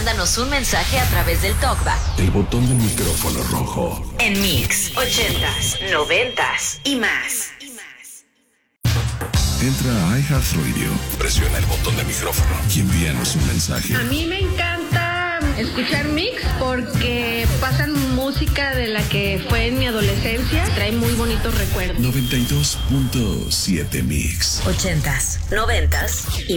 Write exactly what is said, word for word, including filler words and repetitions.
mándanos un mensaje a través del TalkBack. El botón del micrófono rojo. En Mix, ochentas, noventas y más. Entra a iHeartRadio, presiona el botón de micrófono y envíanos un mensaje. A mí me encanta escuchar Mix porque pasan música de la que fue en mi adolescencia. Trae muy bonitos recuerdos. noventa y dos punto siete Mix. Ochentas, noventas y